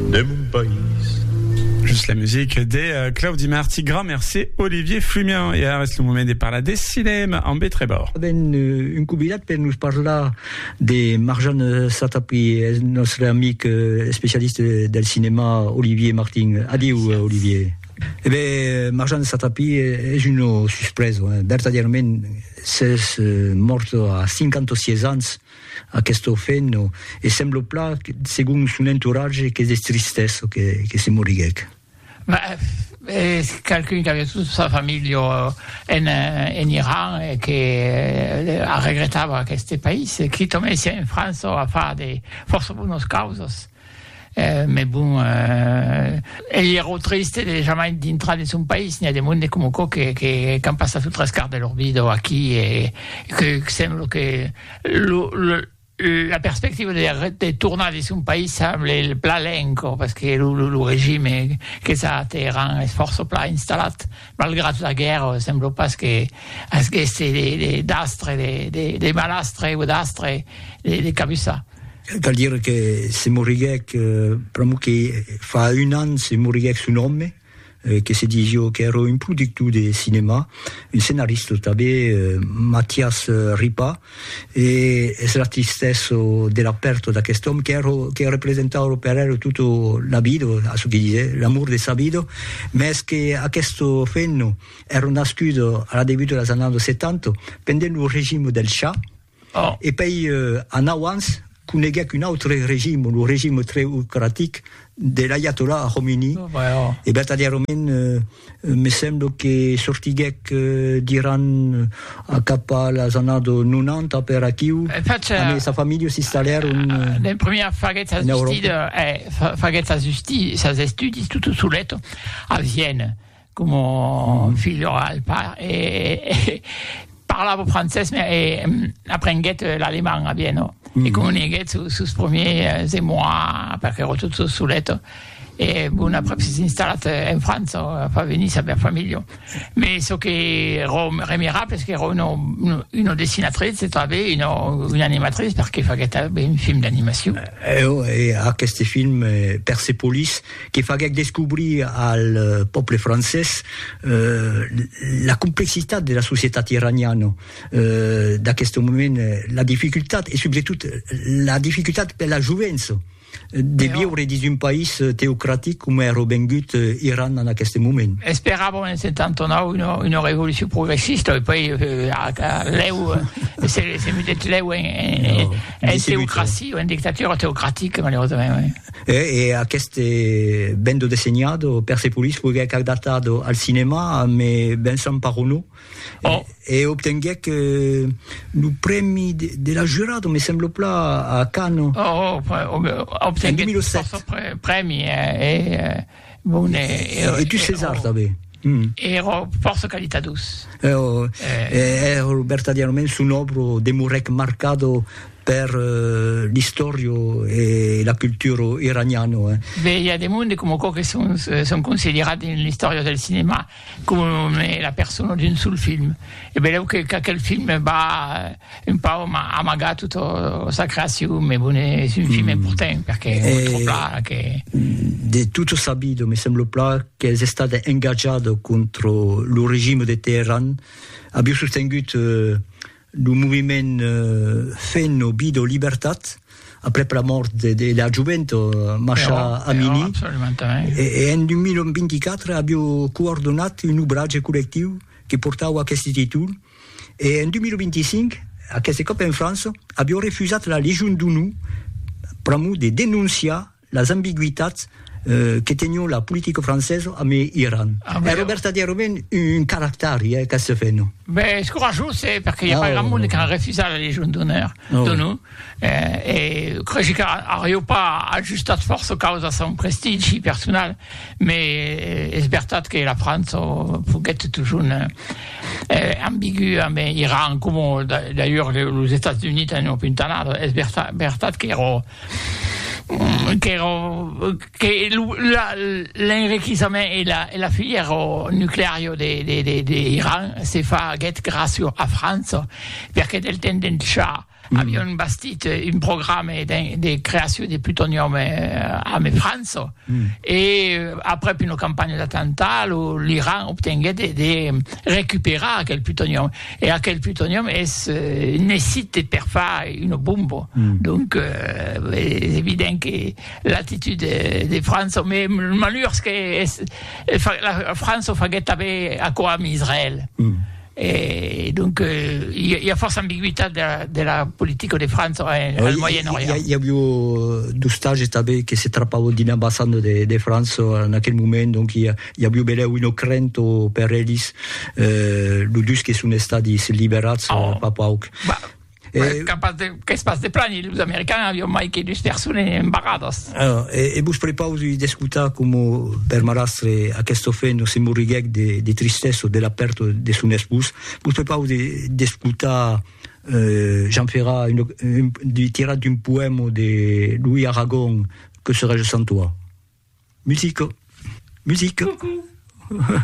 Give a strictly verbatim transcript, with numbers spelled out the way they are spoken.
de mon pays. Juste la musique des uh, Claudi Marti. Grand merci Olivier Flumian. I ara le moment de parlar de cinema en Betrebor. Ben un convidat per nos parlar de Marjane Satapi, nostre amic spécialiste del cinéma Olivier Martin. Adieu Olivier. Eh bien, Marjane Satapi és una sorpresa. Eh? Verdaderament, s'és morto a cinquanta-sei anys aquest fenno e sembla pla, segons son entourage, que és tristesa que, que se moriguec. Bah, c'est quelqu'un qui avait toute sa famille en, en Iran et qui a regretté ce pays, qui tombait ici en France à faire des forces bonnes causes. Euh, mais bon, euh, il est triste de jamais d'entrer dans son pays. Il y a des gens comme moi qui, qui, qui ont passé tout le quart de leur vie ici et que, que semble que le, le la perspective de, de tourner de son pays semble le pla lenco, parce que le, le, le régime que ça a Téhéran est fort pla installé, malgré la guerre, semble pas que, que c'est des, des dastres, des, des, des malastres ou dastres, des, des cabussas. Cal dire que se moriguec, eh, pramo che fa un an se moriguec su nome, eh, che si dice che ero un producteur de cinéma, un scénariste també, eh, Mathias Ripa, e è la tristezza dell'aperto da quest'uomo che, ero, che rappresentava per ero tutta la vita, a su che dice, l'amore di sa vita, ma è che a questo fenno ero nascuto alla debutto degli anni settanta, pendendo il regime del Shah, oh. E poi eh, a Nawans, coneguec un altre régime, le régime très autocratique de l'Ayatollah Khomeini. Oh, ouais, oh. Et verdaderament, euh, me sembla que sortiguec euh, d'Iran a cap a les années noranta per aquí, amb sa família s'instal·laron... Uh, la prima faguet sa justida, eh, faguet sa justi, sa estudis tutto suleto a Vienne, come mm. figlio al pa, e, e parlava francès, e apprenguet l'allemand a Vienne. Mm. E comuniquet sus, sus premiers émois, perché ero tutto suleto. E bon, après si installat en França, fa venir sa mia famiglia. Ma so che ero remirà, perché ero una, una dessinatrice, també una, una animatrice, perché faguet un film d'animazione. E, e a questo film, eh, Persepolis, che faguet descobrir al popolo francese eh, la complessità della società iraniana. Eh, da questo momento, la difficoltà, e soprattutto la difficoltà per la gioventù. De viure dins un país teocratic com era vengut Iran en aquest moment. Esperàvem en setanta-nou una, una revolució progressista i poi eh, l'eu s'è mutat l'eu en, en, no, en teocracia, en dictatura teocràtica, malheureusament. E, e aquest ben dissenyado Persepolis poguec adaptat al cinema amb Vincent Paronneau. Oh. E obtenguec eh, el premi de, de la jurado, mi sembla pla a Cannes. Oh, oh, obtenguec força premi e, e, bon, e, e, e tu César també. Mm. Ero força qualitadus. Ero, eh. ero verdaderament un obra de Murek marcado per uh, l'istoria e la cultura iraniana. Eh. Beh, il y a des mondes comunque che sono son considerati nell'istoria del cinema come la persona di un sul film. E bello che, che quel film va un po' amagato tutta sa creazione, ma è un film mm. importante perché è molto pla che... De tutto sabido, mi sembra pla che è stato ingaggiato contro il regime di Teheran, abbiamo sostenuto uh, il movimento uh, Fenno Bido Libertat après la morte della gioventù Masha Amini e, e nel duemilaventiquattro abbiamo coordinato un ouvrage collettivo che portava a questo titolo e nel duemilaventicinque a questa coppa in Francia abbiamo refusato la Légion d'honneur per de denunciare le ambiguità Uh, che teniamo la politica francese a me Iran. Ah, è verdaderamente un carattere eh, che si fanno. Beh, scoraggio c'est perché il y a oh, pas grand monde qui a refusé la Légion d'honneur oh. de nous. Eh, e credo che arrivo pas a giusta forza causa son prestige personnel, mais è vero che la Francia pouvait toujours eh, ambiguë mais Iran come d'ailleurs les États-Unis hanno puntanato, è vero che ero che, ero, che la, l'enrichissement et la, et la filière nucléaire d'Iran si fa grazie a Francia perché del temps del Shah mm. abbiamo bastito un programma di creazione di plutonium a Francia mm. e après une campagne d'attentat l'Iran ottenait de, de récupérer quel plutonium et à quel plutonium est nécessite per fare une bombe mm. donc euh, c'est évident que l'attitude de, de France mais le malheur c'est que la France faisait à quoi à Israël mm. Et donc, euh, il y a force ambiguïté de la, de la politique de France au Moyen-Orient. Il y a eu deux stages che si trattava di ambasciatore de, de France in quel momento, donc il y a, il y a eu un crento per elis, eh, ludus che sono stati liberati oh. a poco. Eh, capaz de, que es pas de plan, i els americans havien mai que les persones embarrades. Alors, e, e vos prepausi d'escutar come per marastre a questo feno se moriguec de, de tristesse de la perte de son espouse, vos prepausi d'escutar euh, Jean Ferrat une, une, di tirat d'un poème de Louis Aragon, Que serais-je sans toi? Musique, musique. Coucou.